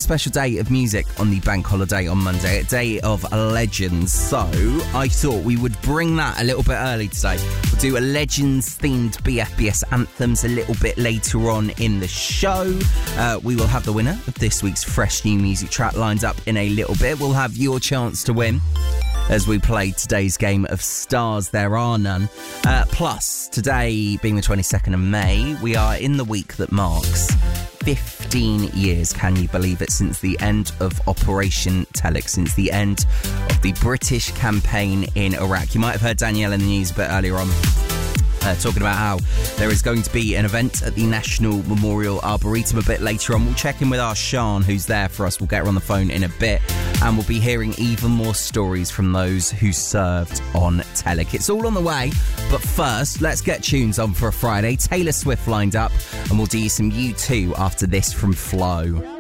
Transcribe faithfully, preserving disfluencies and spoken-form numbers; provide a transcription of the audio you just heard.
special day of music on the bank holiday on Monday, a day of legends. So I thought we would bring that a little bit early today. We'll do a legends-themed B F B S anthems a little bit later on in the show. Uh, we will have the winner of this week's fresh new music track lined up in a little bit. We'll have your chance to win as we play today's game of Stars There Are None. Uh, plus, today being the twenty-second of May, we are in the week that marks fifteen years, can you believe it, since the end of Operation Telex, since the end of the British campaign in Iraq. You might have heard Danielle in the news a bit earlier on, Uh, talking about how there is going to be an event at the National Memorial Arboretum a bit later on. We'll check in with our Sian, who's there for us. We'll get her on the phone in a bit, and we'll be hearing even more stories from those who served on Telek. It's all on the way, but first, let's get tunes on for a Friday. Taylor Swift lined up, and we'll do you some U two after this from Flow.